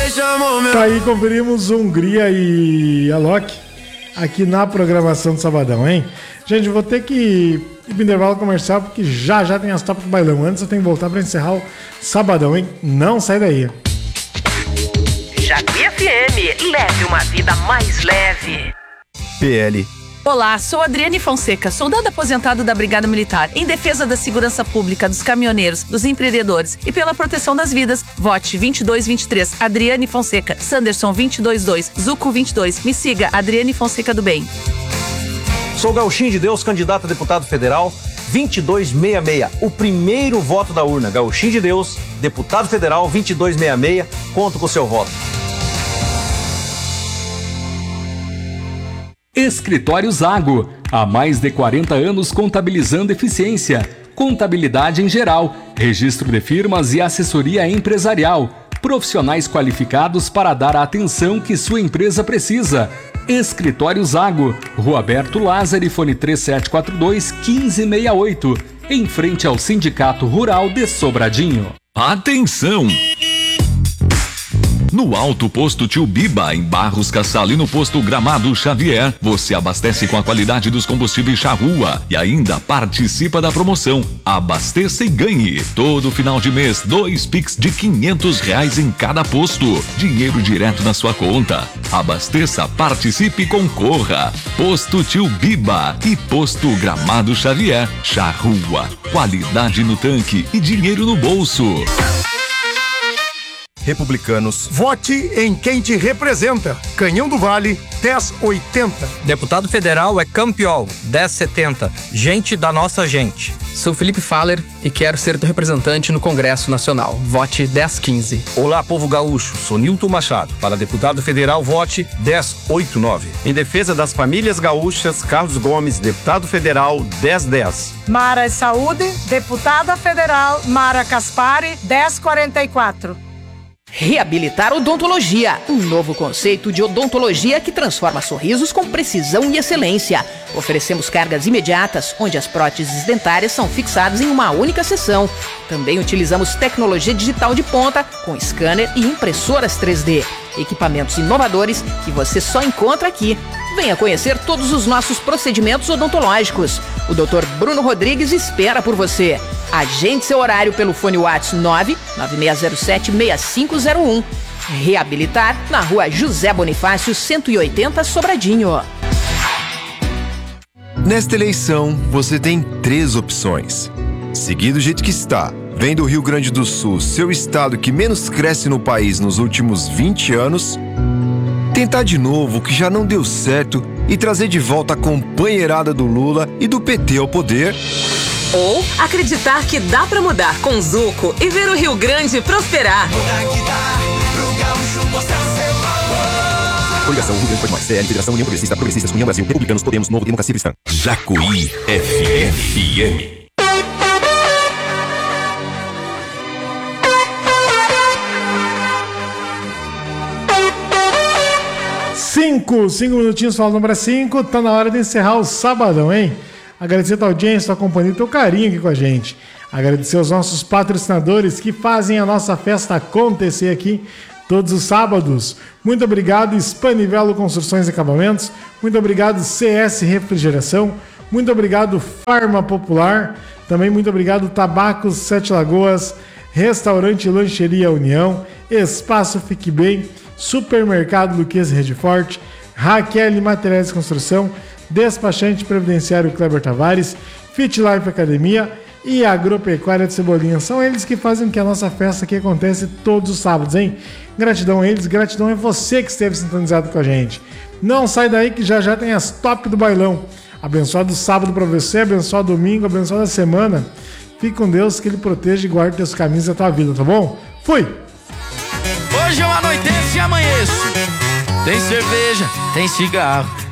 Tá aí, conferimos Hungria e Alok aqui na programação do Sabadão, hein? Gente, eu vou ter que ir pro intervalo comercial porque já tem as topas do bailão. Antes eu tenho que voltar pra encerrar o Sabadão, hein? Não sai daí. Jacuí FM, leve uma vida mais leve. PL. Olá, sou Adriane Fonseca, soldado aposentado da Brigada Militar, em defesa da segurança pública, dos caminhoneiros, dos empreendedores e pela proteção das vidas. Vote 2223, Adriane Fonseca, Sanderson 222, Zuco 22. Me siga, Adriane Fonseca do Bem. Sou Gauchinho de Deus, candidato a deputado federal 2266, o primeiro voto da urna. Gauchinho de Deus, deputado federal 2266, conto com o seu voto. Escritório Zago, há mais de 40 anos contabilizando eficiência, contabilidade em geral, registro de firmas e assessoria empresarial, profissionais qualificados para dar a atenção que sua empresa precisa. Escritório Zago, Rua Alberto Lázaro, fone 3742-1568, em frente ao Sindicato Rural de Sobradinho. Atenção! No Alto Posto Tio Biba, em Barros Cassal e no Posto Gramado Xavier, você abastece com a qualidade dos combustíveis Charrua e ainda participa da promoção Abasteça e Ganhe. Todo final de mês, 2 Pix de R$500 em cada posto. Dinheiro direto na sua conta. Abasteça, participe e concorra. Posto Tio Biba e Posto Gramado Xavier. Charrua, qualidade no tanque e dinheiro no bolso. Republicanos. Vote em quem te representa. Canhão do Vale, 1080. Deputado federal é Campiol, 1070. Gente da nossa gente. Sou Felipe Faller e quero ser teu representante no Congresso Nacional. Vote 1015. Olá, povo gaúcho. Sou Nilton Machado. Para deputado federal, vote 1089. Em defesa das famílias gaúchas, Carlos Gomes, deputado federal, 1010. Mara Saúde, deputada federal, Mara Caspari, 1044. Reabilitar Odontologia, um novo conceito de odontologia que transforma sorrisos com precisão e excelência. Oferecemos cargas imediatas, onde as próteses dentárias são fixadas em uma única sessão. Também utilizamos tecnologia digital de ponta, com scanner e impressoras 3D. Equipamentos inovadores que você só encontra aqui. Venha conhecer todos os nossos procedimentos odontológicos. O Dr. Bruno Rodrigues espera por você. Agende seu horário pelo fone WhatsApp 99607-6501. Reabilitar na Rua José Bonifácio, 180, Sobradinho. Nesta eleição, você tem 3 opções. Seguir do jeito que está, vendo o Rio Grande do Sul, seu estado que menos cresce no país nos últimos 20 anos, tentar de novo o que já não deu certo e trazer de volta a companheirada do Lula e do PT ao poder. Ou acreditar que dá pra mudar com Zuco e ver o Rio Grande prosperar. Coligação Rio Grande Pode Mais, CL, Federação União Progressista, Progressistas, União Brasil, Republicanos, Podemos, Novo, Democracia Cristã. Jacuí FM. 5 minutinhos falando para 5, tá na hora de encerrar o Sabadão, hein? Agradecer a tua audiência, tua companhia, teu carinho aqui com a gente. Agradecer aos nossos patrocinadores que fazem a nossa festa acontecer aqui todos os sábados. Muito obrigado, Spanivelo Construções e Acabamentos. Muito obrigado, CS Refrigeração. Muito obrigado, Farma Popular. Também muito obrigado, Tabacos Sete Lagoas, Restaurante Lancheria União, Espaço Fique Bem, Supermercado Luquez Rede Forte, Raquel Materiais de Construção, Despachante Previdenciário Kleber Tavares, Fit Life Academia e Agropecuária de Cebolinha. São eles que fazem com que a nossa festa aqui acontece todos os sábados, hein? Gratidão a eles, gratidão a você que esteve sintonizado com a gente. Não sai daí que já tem as top do bailão. Abençoado sábado para você, abençoado domingo, abençoada semana. Fique com Deus, que Ele proteja e guarde teus caminhos da tua vida, tá bom? Fui! Hoje eu anoiteço e amanheço. Tem cerveja, tem cigarro.